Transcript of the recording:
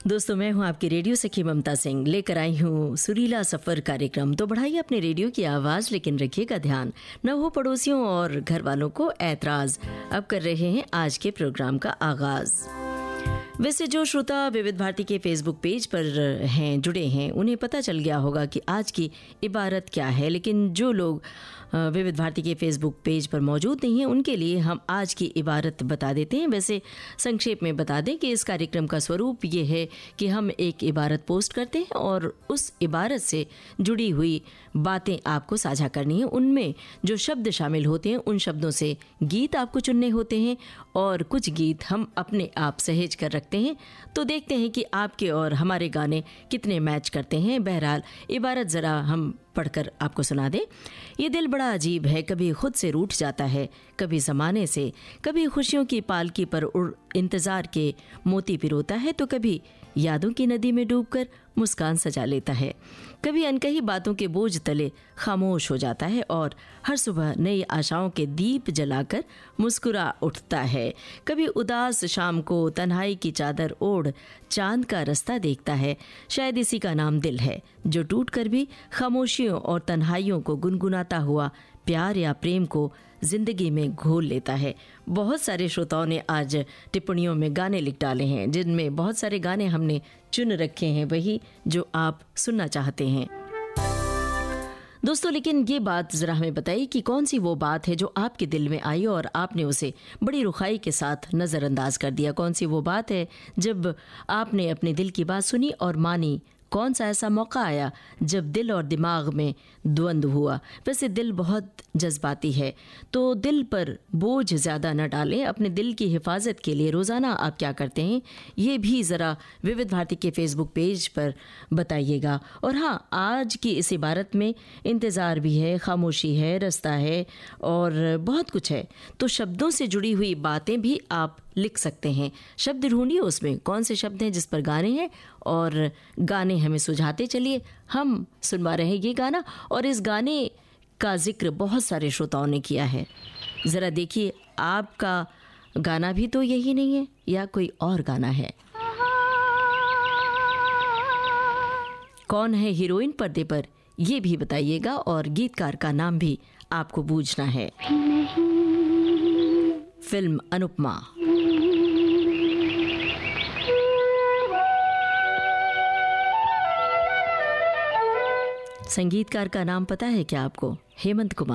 दोस्तों, मैं हूं आपकी रेडियो सखी ममता सिंह, लेकर आई हूं सुरीला सफ़र कार्यक्रम। तो बढ़ाइए अपने रेडियो की आवाज़, लेकिन रखिएगा ध्यान न हो पड़ोसियों और घर वालों को ऐतराज़। अब कर रहे हैं आज के प्रोग्राम का आगाज़। वैसे जो श्रोता विविध भारती के फेसबुक पेज पर हैं, जुड़े हैं, उन्हें पता चल गया होगा कि आज की इबारत क्या है, लेकिन जो लोग विविध भारती के फेसबुक पेज पर मौजूद नहीं हैं, उनके लिए हम आज की इबारत बता देते हैं। वैसे संक्षेप में बता दें कि इस कार्यक्रम का स्वरूप ये है कि हम एक इबारत पोस्ट करते हैं और उस इबारत से जुड़ी हुई बातें आपको साझा करनी है। उनमें जो शब्द शामिल होते हैं, उन शब्दों से गीत आपको चुनने होते हैं और कुछ गीत हम अपने आप सहेज कर रखते हैं। तो देखते हैं कि आपके और हमारे गाने कितने मैच करते हैं। बहरहाल इबारत ज़रा हम पढ़कर आपको सुना दें। ये दिल बड़ा अजीब है, कभी खुद से रूठ जाता है, कभी ज़माने से, कभी खुशियों की पालकी पर उड़ इंतज़ार के मोती पिरोता है, तो कभी यादों की नदी में डूबकर मुस्कान सजा लेता है, कभी अनकही बातों के बोझ तले खामोश हो जाता है और हर सुबह नई आशाओं के दीप जलाकर मुस्कुरा उठता है, कभी उदास शाम को तन्हाई की चादर ओढ़ चांद का रास्ता देखता है। शायद इसी का नाम दिल है, जो टूट कर भी खामोशियों और तन्हाइयों को गुनगुनाता हुआ प्यार या प्रेम को जिंदगी में घोल लेता है। बहुत सारे श्रोताओं ने आज टिप्पणियों में गाने लिख डाले हैं, जिनमें बहुत सारे गाने हमने चुन रखे हैं, वही जो आप सुनना चाहते हैं। दोस्तों, लेकिन ये बात ज़रा हमें बताइए कि कौन सी वो बात है जो आपके दिल में आई और आपने उसे बड़ी रुखाई के साथ नज़रअंदाज कर दिया। कौन सी वो बात है जब आपने अपने दिल की बात सुनी और मानी। कौन सा ऐसा मौका आया जब दिल और दिमाग में द्वंद्व हुआ। वैसे दिल बहुत जज्बाती है, तो दिल पर बोझ ज़्यादा न डालें। अपने दिल की हिफाजत के लिए रोज़ाना आप क्या करते हैं, ये भी ज़रा विविध भारती के फेसबुक पेज पर बताइएगा। और हाँ, आज की इस इबारत में इंतज़ार भी है, खामोशी है, रास्ता है और बहुत कुछ है। तो शब्दों से जुड़ी हुई बातें भी आप लिख सकते हैं। शब्द ढूंढिए, उसमें कौन से शब्द हैं जिस पर गाने हैं, और गाने हमें सुझाते चलिए। हम सुनवा रहे हैं ये गाना, और इस गाने का जिक्र बहुत सारे श्रोताओं ने किया है। ज़रा देखिए, आपका गाना भी तो यही नहीं है या कोई और गाना है। कौन है हीरोइन पर्दे पर, ये भी बताइएगा, और गीतकार का नाम भी आपको बूझना है। फिल्म अनुपमा। संगीतकार का नाम पता है क्या आपको? हेमंत कुमार।